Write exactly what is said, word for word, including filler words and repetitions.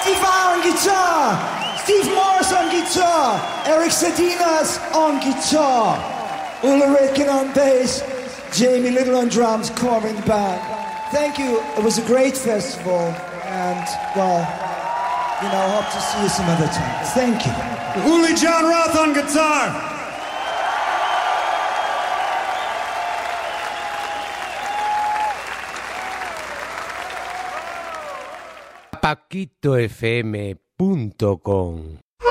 Steve Vai on guitar, Steve Morris on guitar, Eric Sadinas on guitar, Ulla Ritken on bass, Jamie Little on drums, Corbin the band. Thank you. It was a great festival, and well, you know, hope to see you some other time. Thank you. Uli John Roth on guitar. paquito f m punto com